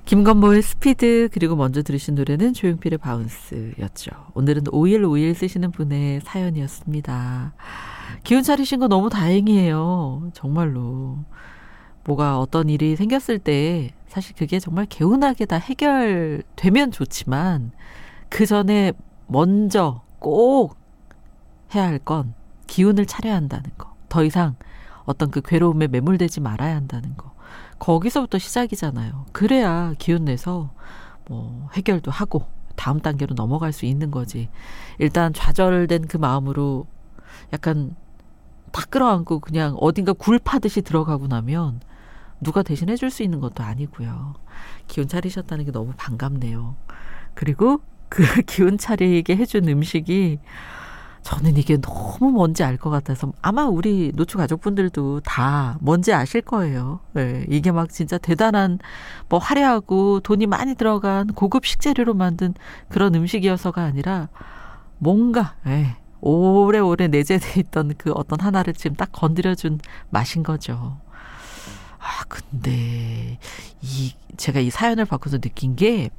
김건모의 스피드, 그리고 먼저 들으신 노래는 조용필의 바운스였죠. 오늘은 5151 쓰시는 분의 사연이었습니다. 기운 차리신 거 너무 다행이에요. 정말로. 뭐가 어떤 일이 생겼을 때 사실 그게 정말 개운하게 다 해결되면 좋지만 그 전에 먼저 꼭 해야 할 건 기운을 차려야 한다는 거. 더 이상 어떤 그 괴로움에 매몰되지 말아야 한다는 거. 거기서부터 시작이잖아요. 그래야 기운 내서 뭐 해결도 하고 다음 단계로 넘어갈 수 있는 거지. 일단 좌절된 그 마음으로 약간 탁 끌어안고 그냥 어딘가 굴 파듯이 들어가고 나면 누가 대신 해줄 수 있는 것도 아니고요. 기운 차리셨다는 게 너무 반갑네요. 그리고 그 기운 차리게 해준 음식이 저는 이게 너무 뭔지 알 것 같아서 아마 우리 노초 가족분들도 다 뭔지 아실 거예요. 네, 이게 막 진짜 대단한 뭐 화려하고 돈이 많이 들어간 고급 식재료로 만든 그런 음식이어서가 아니라 뭔가 오래오래 내재돼 있던 그 어떤 하나를 지금 딱 건드려준 맛인 거죠. 아, 근데 제가 이 사연을 받고서 느낀 게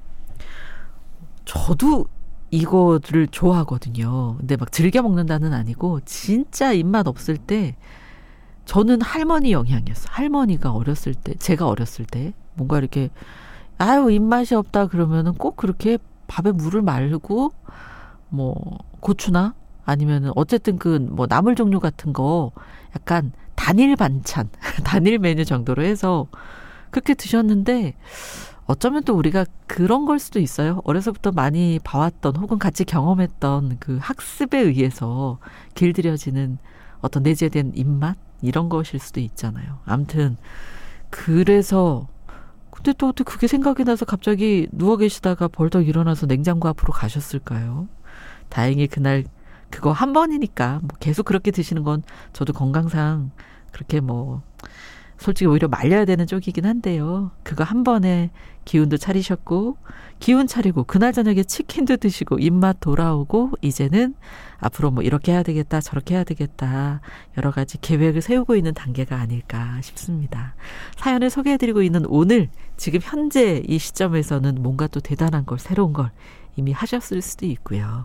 저도 이거를 좋아하거든요. 근데 막 즐겨 먹는다는 아니고 진짜 입맛 없을 때 저는 할머니 영향이었어요. 할머니가 어렸을 때, 제가 어렸을 때 뭔가 이렇게 아유 입맛이 없다 그러면은 꼭 그렇게 밥에 물을 말고 뭐 고추나 아니면은 어쨌든 그 뭐 나물 종류 같은 거 약간 단일 반찬, 단일 메뉴 정도로 해서 그렇게 드셨는데 어쩌면 또 우리가 그런 걸 수도 있어요. 어려서부터 많이 봐왔던 혹은 같이 경험했던 그 학습에 의해서 길들여지는 어떤 내재된 입맛? 이런 것일 수도 있잖아요. 아무튼 그래서 근데 또 어떻게 그게 생각이 나서 갑자기 누워 계시다가 벌떡 일어나서 냉장고 앞으로 가셨을까요? 다행히 그날 그거 한 번이니까 뭐 계속 그렇게 드시는 건 저도 건강상 그렇게 뭐 솔직히 오히려 말려야 되는 쪽이긴 한데요. 그거 한 번에 기운도 차리셨고 기운 차리고 그날 저녁에 치킨도 드시고 입맛 돌아오고 이제는 앞으로 뭐 이렇게 해야 되겠다 저렇게 해야 되겠다 여러 가지 계획을 세우고 있는 단계가 아닐까 싶습니다. 사연을 소개해드리고 있는 오늘 지금 현재 이 시점에서는 뭔가 또 대단한 걸 새로운 걸 이미 하셨을 수도 있고요.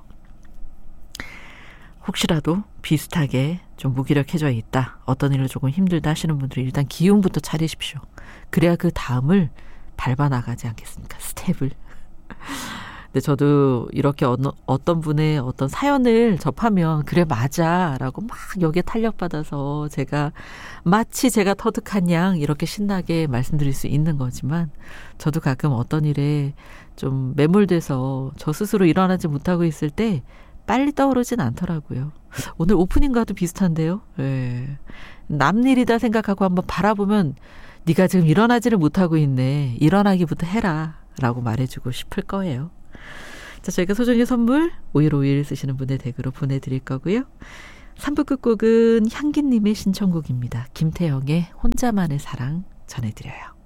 혹시라도 비슷하게 좀 무기력해져 있다. 어떤 일로 조금 힘들다 하시는 분들은 일단 기운부터 차리십시오. 그래야 그 다음을 밟아 나가지 않겠습니까? 스텝을. 근데 저도 이렇게 어떤 분의 어떤 사연을 접하면 그래 맞아 라고 막 여기에 탄력받아서 마치 제가 터득한 양 이렇게 신나게 말씀드릴 수 있는 거지만 저도 가끔 어떤 일에 좀 매몰돼서 저 스스로 일어나지 못하고 있을 때 빨리 떠오르진 않더라고요. 오늘 오프닝과도 비슷한데요. 네. 남 일이다 생각하고 한번 바라보면 네가 지금 일어나지를 못하고 있네. 일어나기부터 해라 라고 말해주고 싶을 거예요. 자, 저희가 소정의 선물 5151 쓰시는 분의 댁으로 보내드릴 거고요. 3부 끝곡은 향기님의 신청곡입니다. 김태영의 혼자만의 사랑 전해드려요.